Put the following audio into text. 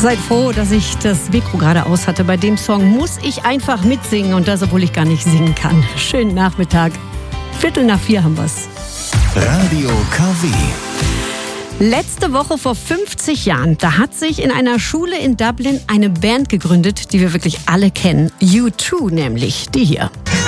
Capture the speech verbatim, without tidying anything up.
Seid froh, dass ich das Mikro gerade aus hatte. Bei dem Song muss ich einfach mitsingen und das, obwohl ich gar nicht singen kann. Schönen Nachmittag. Viertel nach vier haben wir's. Radio K W. Letzte Woche vor fünfzig Jahren, da hat sich in einer Schule in Dublin eine Band gegründet, die wir wirklich alle kennen. U zwei nämlich, die hier.